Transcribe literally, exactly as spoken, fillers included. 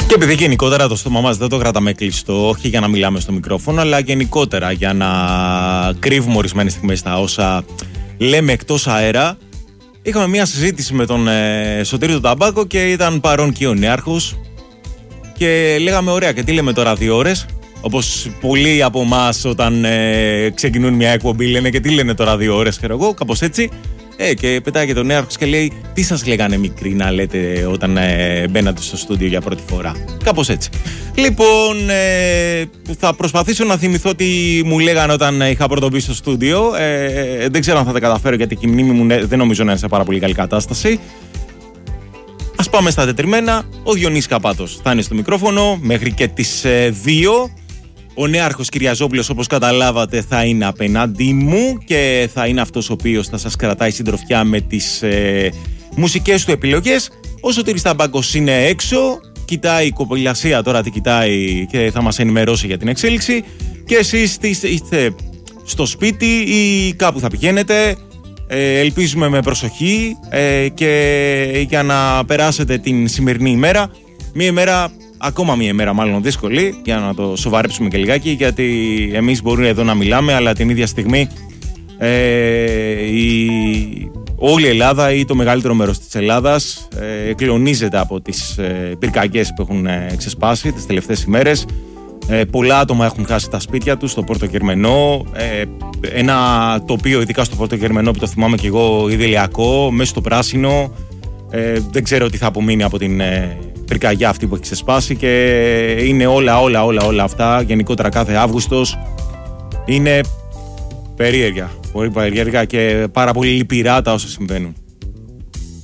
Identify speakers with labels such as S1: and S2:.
S1: Και επειδή γενικότερα το στόμα μας δεν το κρατάμε κλειστό, όχι για να μιλάμε στο μικρόφωνο, αλλά γενικότερα για να κρύβουμε ορισμένες στιγμές τα όσα λέμε εκτός αέρα, είχαμε μια συζήτηση με τον ε, Σωτήρη τον Ταμπάκο και ήταν παρόν και ο Νέαρχος και λέγαμε ωραία, και τι λέμε τώρα δύο ώρες, όπως πολλοί από εμάς όταν ε, ξεκινούν μια εκπομπή λένε και τι λένε τώρα δύο ώρες, ξέρω εγώ, κάπως έτσι. Ε, και πετάει και τον Νέαρχος και λέει, τι σας λέγανε μικροί να λέτε όταν ε, μπαίνατε στο στούντιο για πρώτη φορά. Κάπως έτσι. Λοιπόν, ε, θα προσπαθήσω να θυμηθώ τι μου λέγανε όταν είχα πρώτο μπει στο στούντιο. Ε, δεν ξέρω αν θα τα καταφέρω, γιατί η μνήμη μου δεν νομίζω να είναι σε πάρα πολύ καλή κατάσταση. Ας πάμε στα τετριμμένα. Ο Διονύσης Καπάτος θα είναι στο μικρόφωνο μέχρι και τις ε, δύο. Ο Νέαρχος Κυριαζόπουλος, όπως καταλάβατε, θα είναι απέναντί μου και θα είναι αυτός ο οποίος θα σας κρατάει συντροφιά με τις ε, μουσικές του επιλογές. Ο Σωτήρης Ταμπάκος είναι έξω, κοιτάει η κοπηλασία τώρα, τι κοιτάει και θα μας ενημερώσει για την εξέλιξη. Και εσείς είστε στο σπίτι ή κάπου θα πηγαίνετε, ε, ελπίζουμε με προσοχή ε, και για να περάσετε την σημερινή ημέρα. Μία ημέρα... Ακόμα μία μέρα μάλλον δύσκολη, για να το σοβαρέψουμε και λιγάκι, γιατί εμείς μπορούμε εδώ να μιλάμε, αλλά την ίδια στιγμή ε, η, όλη η Ελλάδα ή το μεγαλύτερο μέρος της Ελλάδας ε, εκλονίζεται από τις ε, πυρκαγιές που έχουν ε, ξεσπάσει τις τελευταίες ημέρες. Ε, πολλά άτομα έχουν χάσει τα σπίτια τους στο Πόρτο Γερμενό, ε, ένα τοπίο ειδικά στο Πόρτο Γερμενό που το θυμάμαι και εγώ ιδηλιακό, μέσα στο πράσινο. Ε, δεν ξέρω τι θα απομείνει από την ε, πυρκαγιά αυτή που έχει ξεσπάσει και είναι όλα όλα όλα όλα αυτά γενικότερα κάθε Αύγουστος είναι περίεργα, πολύ περίεργα και πάρα πολύ λυπηρά τα όσα συμβαίνουν.